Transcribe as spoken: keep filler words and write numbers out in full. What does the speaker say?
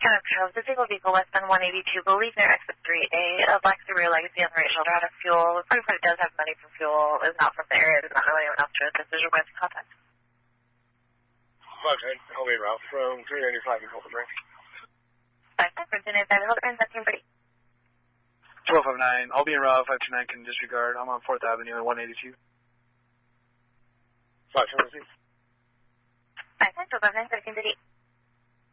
ten of Charles, disabled vehicle west on one eighty-two, believe near exit three A, a black Subaru Legacy on the right shoulder out of fuel. Party party does have money for fuel, is not from the area, does not know anyone else to it. This is your west contact. five ten, Halloween route from three ninety-five in Golden Ring. five ten, from two ninety-five in Golden Ring, seventeen thirty. twelve oh nine, I'll be en route, five two nine can disregard. I'm on fourth Avenue at one eighty-two. five ten, receive. five ten, twelve oh nine, thirteen thirty.